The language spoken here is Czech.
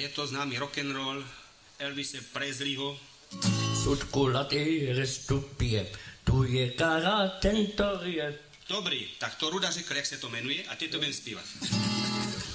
je to známý rock'n'roll Elvise Presleyho. Sudkulatý restupie, tu je kara tentorie. Dobrý, tak to Ruda řekl, jak se to jmenuje a ty to budem zpívat.